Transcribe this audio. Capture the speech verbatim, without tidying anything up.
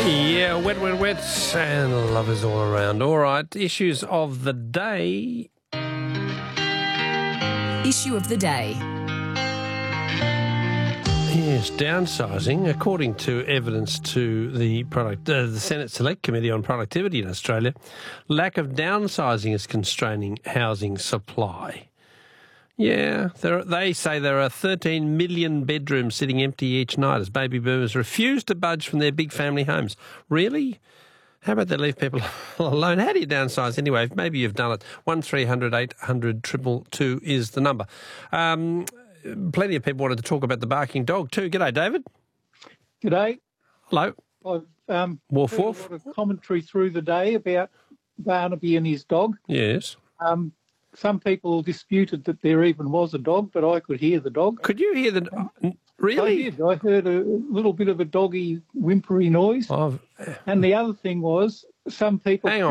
Yeah, wet, wet, wet, and love is all around. All right, issues of the day. Issue of the day. Yes, downsizing. According to evidence to the product, uh, the Senate Select Committee on Productivity in Australia, lack of downsizing is constraining housing supply. Yeah, there, they say there are thirteen million bedrooms sitting empty each night as baby boomers refuse to budge from their big family homes. Really? How about they leave people alone? How do you downsize anyway? Maybe you've done it. one three hundred eight hundred two two two is the number. Um, plenty of people wanted to talk about the barking dog too. G'day, David. G'day. Hello. I've um, Woof, heard woof. a lot of commentary through the day about Barnaby and his dog. Yes. Um, some people disputed that there even was a dog, but I could hear the dog. Could you hear the... I Really? did. I heard a little bit of a doggy whimpery noise. Oh, And the other thing was some people... hang on.